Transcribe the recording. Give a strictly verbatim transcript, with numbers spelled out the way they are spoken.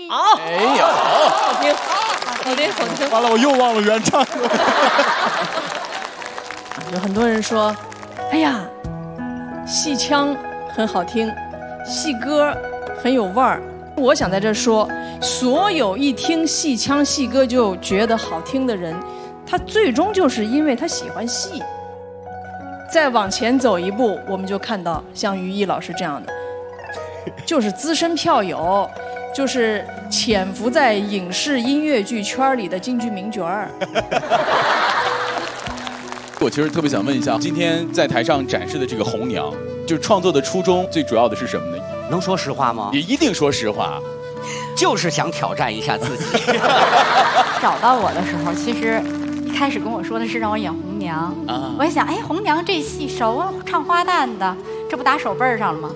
啊， 哎呀， 好听，好听，好听。 完了，我又忘了原唱。 有很多人说，哎呀，戏腔很好听，戏歌很有味儿。我想在这说，所有一听戏腔戏歌就觉得好听的人，他最终就是因为他喜欢戏。再往前走一步，我们就看到像于毅老师这样的，就是资深票友，就是潜伏在影视音乐剧圈里的京剧名角儿。 我其实特别想问一下，今天在台上展示的这个红娘，就是创作的初衷最主要的是什么呢？ 能说实话吗？ 也一定说实话。 就是想挑战一下自己。 找到我的时候，其实一开始跟我说的是让我演红娘，啊、我一想，哎，红娘这戏熟啊，唱花旦的，这不打手背上了吗？